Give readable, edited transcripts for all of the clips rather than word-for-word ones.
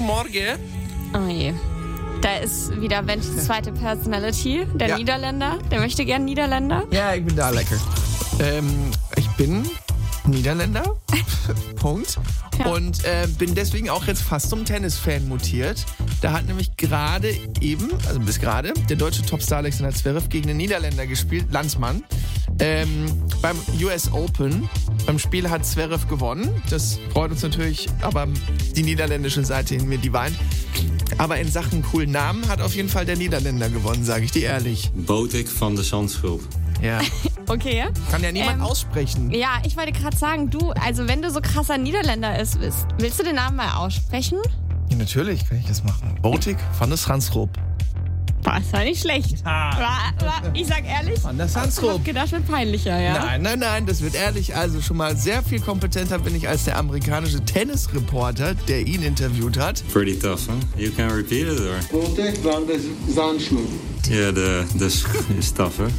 Morgen. Oh je. Da ist wieder Wensch's zweite Personality, der Niederländer. Der möchte gern Niederländer. Ja, ich bin da lecker. Ich bin Niederländer. Punkt. Ja. Und bin deswegen auch jetzt fast zum Tennisfan mutiert. Da hat nämlich gerade eben, also bis gerade, der deutsche Topstar Alexander Zverev gegen den Niederländer gespielt, Landsmann. Beim US Open. Beim Spiel hat Zverev gewonnen. Das freut uns natürlich, aber die niederländische Seite in mir, die weint. Aber in Sachen coolen Namen hat auf jeden Fall der Niederländer gewonnen, sage ich dir ehrlich. Botik van de Zandschulp. Ja. Okay. Kann ja niemand aussprechen. Ja, ich wollte gerade sagen, also wenn du so krasser Niederländer bist, willst du den Namen mal aussprechen? Ja, natürlich kann ich das machen. Botik van der Zandschulp. War nicht schlecht. Ich sag ehrlich, Van der ich hab Zandschulp. gedacht, wird peinlicher, ja? Nein, das wird ehrlich. Also schon mal sehr viel kompetenter bin ich als der amerikanische Tennisreporter, der ihn interviewt hat. Pretty tough, huh? You can repeat it, or? Botik van de Zandschulp. Yeah, the is tough, huh?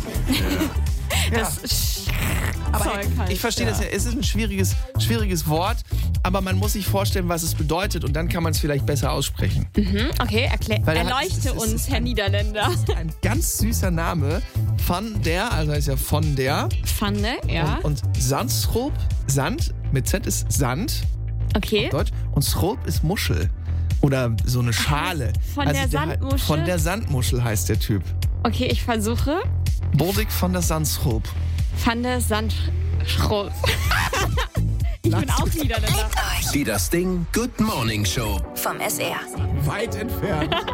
Aber Zeug halt, ich verstehe das ja. Es ist ein schwieriges Wort, aber man muss sich vorstellen, was es bedeutet und dann kann man es vielleicht besser aussprechen. Okay, Weil er hat- erleuchte es uns, ist Herr Niederländer. Ein ganz süßer Name. Van der, also heißt ja von der. Pfanne, ja. Und Zandschulp, Sand, mit Z ist Sand, Okay. Deutsch. Und Schulp ist Muschel. Oder so eine Schale. Von der der Sandmuschel? Von der Sandmuschel heißt der Typ. Okay, ich versuche. Bodik von der Zandschulp. Van der Sandschrot. Ich bin auch Niederländer. Die Das Ding Good Morning Show. Vom SR. Weit entfernt.